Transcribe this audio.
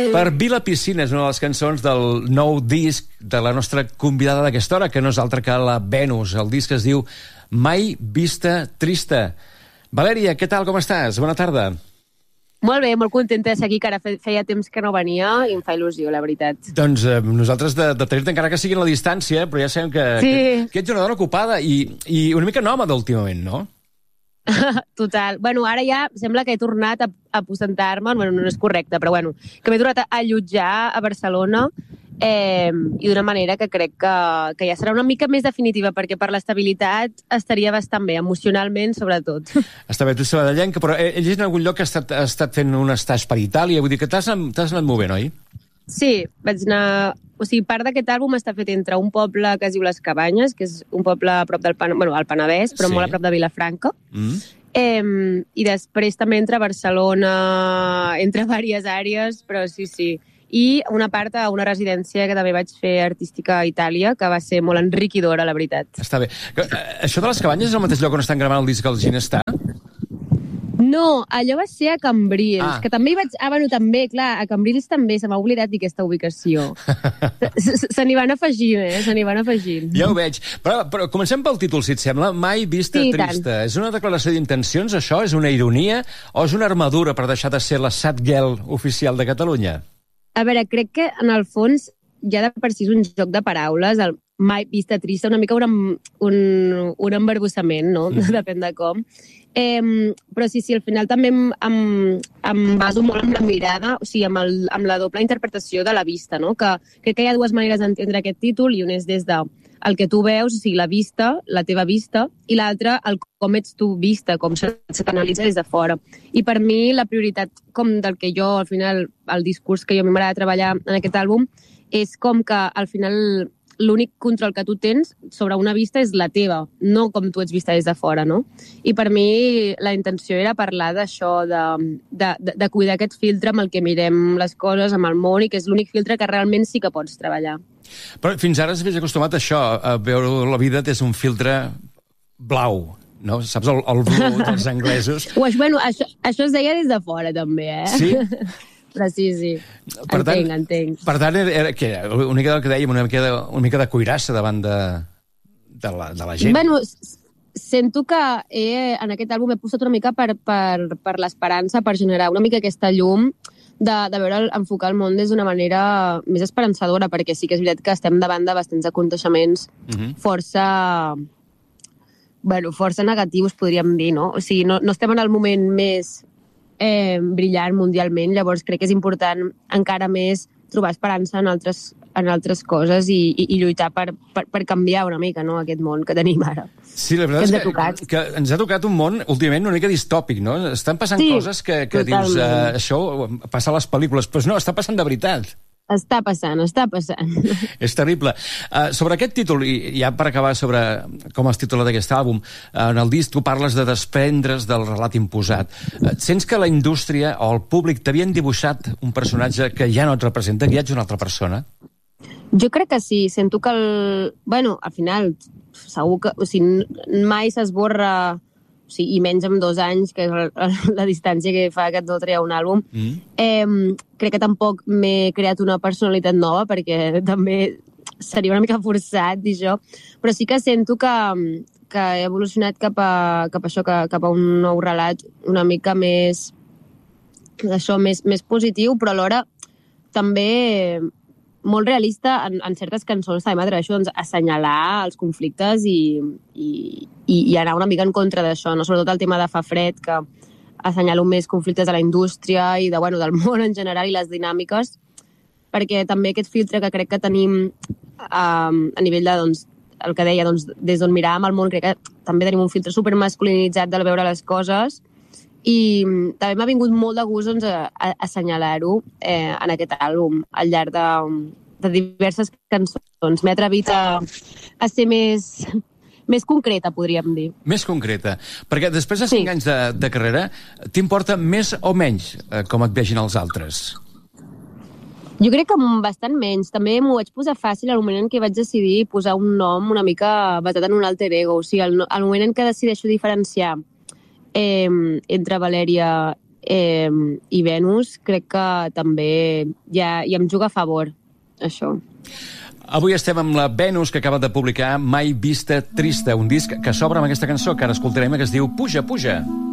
per Vila Piscines, una de les cançons del nou disc de la nostra convidada d'aquesta hora, que no és altra que la Venus. El disc es diu Mai vista trista. Valèria, què tal, com estàs? Bona tarda. Molt bé, molt contenta de seguir, que ara feia temps que no venia i em fa il·lusió, la veritat. Doncs nosaltres de tenir-te, encara que sigui a la distància, però ja sabem que ets una dona ocupada i una mica nòmada últimament, no? Total. Bueno, ara ja sembla que he tornat a aposentar-me, bueno, no és correcte, però bueno, que m'he tornat a allotjar a Barcelona i d'una manera que crec que ja serà una mica més definitiva, perquè per l'estabilitat estaria bastant bé, emocionalment sobretot. Està bé, tu ets sabadellenca, però he llegit en algun lloc que has estat fent un estatge per Itàlia, vull dir que t'has anat movent, oi? Sí, vaig anar... O sigui, part d'aquest àlbum està fet entre un poble que es diu Les Cabanyes, que és un poble a prop del al Penedès, però molt a prop de Vilafranca. I després també entre Barcelona, entre diverses àrees, però sí. I una part a una residència que també vaig fer artística a Itàlia, que va ser molt enriquidora, la veritat. Està bé. Això de Les Cabanyes és el mateix lloc on estan gravant el disc El Ginestar? No, allò va ser a Cambrils, que també hi vaig... bueno, també, clar, a Cambrils també, se m'ha oblidat dir aquesta ubicació. Se n'hi van afegir, se n'hi van afegir. Ja ho veig. Però comencem pel títol, si et sembla. Mai vista trista. És una declaració d'intencions, això? És una ironia? O és una armadura per deixar de ser la sad girl oficial de Catalunya? A veure, crec que en el fons ja de per si és un joc de paraules, el mai vista trista, una mica un embarbussament, no? Depèn de com. Però sí, al final també em baso molt amb la mirada, o sigui, amb la doble interpretació de la vista, no? Que crec que hi ha dues maneres d'entendre aquest títol, i un és des de el que tu veus, o sigui, la vista, la teva vista, i l'altre, el com ets tu vista, com se t'analitza des de fora. I per mi la prioritat com del que jo, al final, el discurs que jo m'agrada treballar en aquest àlbum, és com que al final l'únic control que tu tens sobre una vista és la teva, no com tu ets vista des de fora, no? I per mi la intenció era parlar d'això, de cuidar aquest filtre amb el que mirem les coses, amb el món, i que és l'únic filtre que realment sí que pots treballar. Però fins ara has acostumat a això, a veure la vida des d'un filtre blau, no? Saps, el blue dels anglesos. Bueno, això es deia des de fora, també, Sí? Però sí. Entenc. Per tant, era una mica del que dèiem, una mica de cuirassa davant de la gent. Bueno, sento que en aquest àlbum he posat una mica per l'esperança, per generar una mica aquesta llum de veure, enfocar el món des d'una manera més esperançadora, perquè sí que és veritat que estem davant de bastants aconteixements força negatius, podríem dir, no? O sigui, no estem en el moment més brillant mundialment, llavors crec que és important encara més trobar esperança en altres coses i lluitar per canviar una mica, no, aquest món que tenim ara. Sí, la veritat és que ens ha tocat un món últimament una mica distòpic, no? Estan passant coses que dius, això passa a les pel·lícules, però no, està passant de veritat. Està passant. És terrible. Sobre aquest títol, i ja per acabar sobre com es titula d'aquest àlbum, en el disc tu parles de desprendre's del relat imposat. Sents que la indústria o el públic t'havien dibuixat un personatge que ja no et representa, que ja ets una altra persona? Jo crec que sí. Sento que al final, segur que... O sigui, mai s'esborra... O sigui, i menys amb 2 anys, que és la distància que fa que no treia un àlbum. Crec que tampoc m'he creat una personalitat nova, perquè també seria una mica forçat dir això, però sí que sento que he evolucionat cap a un nou relat una mica més positiu, però alhora també molt realista en certes cançons. També m'atreveixo a assenyalar els conflictes i anar una mica en contra d'això, no? Sobretot el tema de Fa fred, que assenyalo més conflictes de la indústria i del món en general i les dinàmiques, perquè també aquest filtre que crec que tenim a nivell de, el que deia, des d'on miràvem el món, crec que també tenim un filtre supermasculinitzat de veure les coses, i també m'ha vingut molt de gust a assenyalar-ho en aquest àlbum, al llarg de diverses cançons. M'he atrevit a ser més concreta, podríem dir. Més concreta. Perquè després de 5 anys de carrera, t'importa més o menys com et vegin els altres? Jo crec que bastant menys. També m'ho vaig posar fàcil al moment en què vaig decidir posar un nom una mica basat en un alter ego. O sigui, al moment en què decideixo diferenciar entre Valèria I Venus crec que també ja em juga a favor, això. Avui estem amb la Venus, que acaba de publicar Mai vista trista, un disc que s'obre amb aquesta cançó que ara escoltarem, que es diu Puja, puja.